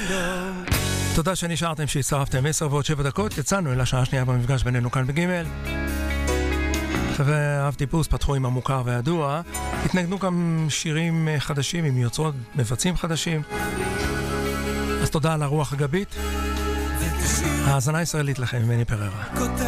תודה שנשארתם שהצטרפתם 10 ועוד 7 דקות. יצאנו אל השעה השנייה במפגש בינינו כאן בגימל. ואהב טיפוס פתחו עם המוכר והידוע. התנגנו גם שירים חדשים עם יוצרות מבצעים חדשים. אז תודה על הרוח הגבית. האזנה ישראלית לכם, מני פררה.